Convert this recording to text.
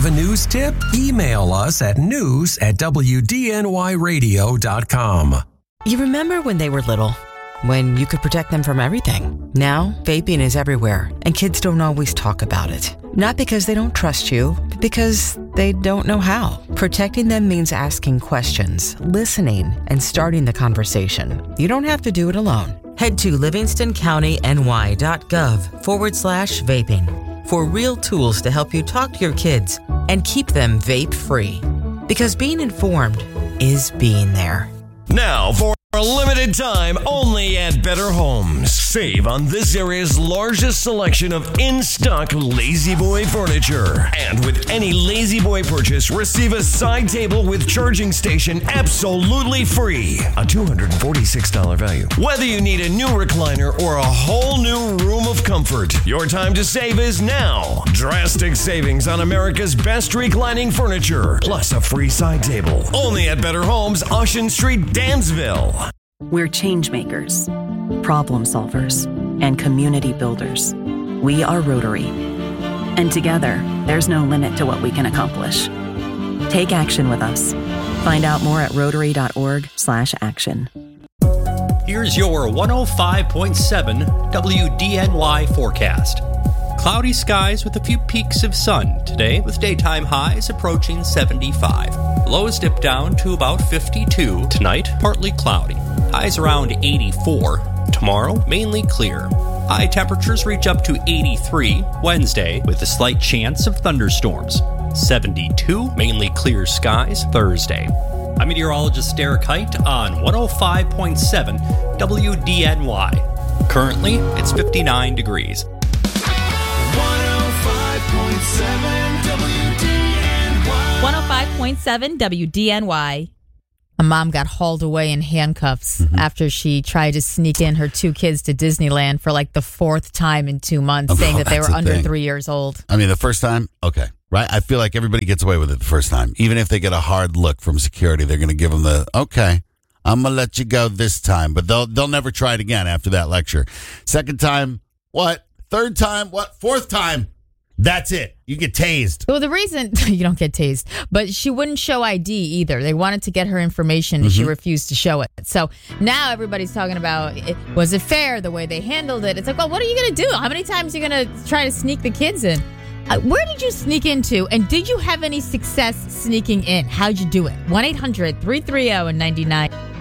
Have a news tip? Email us at news@wdnyradio.com. You remember when they were little? When you could protect them from everything. Now, vaping is everywhere, and kids don't always talk about it. Not because they don't trust you, but because they don't know how. Protecting them means asking questions, listening, and starting the conversation. You don't have to do it alone. Head to livingstoncountyny.gov/vaping for real tools to help you talk to your kids and keep them vape-free. Because being informed is being there. Now, for a limited time, only at Better Homes. Save on this area's largest selection of in-stock La-Z-Boy furniture. And with any La-Z-Boy purchase, receive a side table with charging station absolutely free. A $246 value. Whether you need a new recliner or a whole new room of comfort, your time to save is now. Drastic savings on America's best reclining furniture, plus a free side table. Only at Better Homes, Ocean Street, Dansville. We're change makers, problem solvers, and community builders. We are Rotary. And together, there's no limit to what we can accomplish. Take action with us. Find out more at rotary.org/action. Here's your 105.7 WDNY forecast. Cloudy skies with a few peaks of sun today, with daytime highs approaching 75. Lows dip down to about 52. Tonight, partly cloudy. Highs around 84. Tomorrow, mainly clear. High temperatures reach up to 83 Wednesday, with a slight chance of thunderstorms. 72, mainly clear skies Thursday. I'm meteorologist Derek Height on 105.7 WDNY. Currently, it's 59 degrees. 105.7 WDNY. 105.7 WDNY. A mom got hauled away in handcuffs after she tried to sneak in her two kids to Disneyland for like the fourth time in 2 months, saying that they were under 3 years old. I mean, the first time, okay, right? I feel like everybody gets away with it the first time. Even if they get a hard look from security, they're going to give them the, okay, I'm going to let you go this time. But they'll never try it again after that lecture. Second time, what? Third time, what? Fourth time. That's it. You get tased. Well, the reason you don't get tased, but she wouldn't show ID either. They wanted to get her information and she refused to show it. So now everybody's talking about, was it fair the way they handled it? It's like, well, what are you going to do? How many times are you going to try to sneak the kids in? Where did you sneak into? And did you have any success sneaking in? How'd you do it? 1-800-330-99.